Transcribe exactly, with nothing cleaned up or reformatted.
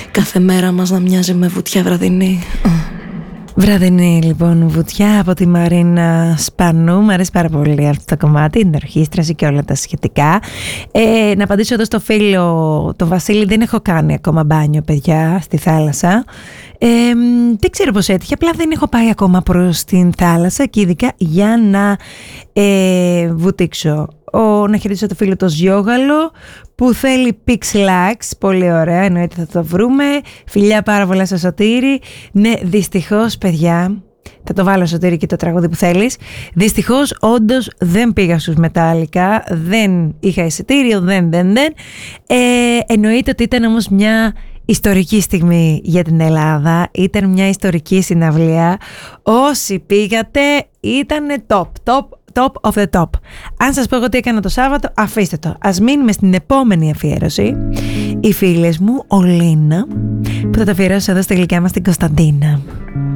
κάθε μέρα μας να μοιάζει με βουτιά βραδινή. Βραδινή λοιπόν βουτιά από τη Μαρίνα Σπανού. Μου αρέσει πάρα πολύ αυτό το κομμάτι, την ορχήστραση και όλα τα σχετικά. ε, Να απαντήσω εδώ στο φίλο το Βασίλη. Δεν έχω κάνει ακόμα μπάνιο, παιδιά, στη θάλασσα. ε, Δεν ξέρω πως έτυχε, απλά δεν έχω πάει ακόμα προς την θάλασσα και ειδικά για να ε, βουτήξω. Ο, να χαιρετήσω το φίλο το Ζιόγαλο που θέλει Pixlax. Πολύ ωραία, εννοείται θα το βρούμε. Φιλιά πάρα πολλά στο Σωτήρη. Ναι, δυστυχώς παιδιά, θα το βάλω Σωτήρη και το τραγούδι που θέλεις. Δυστυχώς όντως δεν πήγα στους Μετάλλικα. Δεν είχα εισιτήριο, δεν, δεν, δεν ε, εννοείται ότι ήταν όμως μια ιστορική στιγμή για την Ελλάδα. Ήταν μια ιστορική συναυλία. Όσοι πήγατε ήταν top, top, top of the top. Αν σας πω εγώ τι έκανα το Σάββατο, αφήστε το. Ας μείνουμε στην επόμενη αφιέρωση. Οι φίλες μου, ο Λίνα, που θα το αφιερώσω εδώ στη γλυκιά μας την Κωνσταντίνα.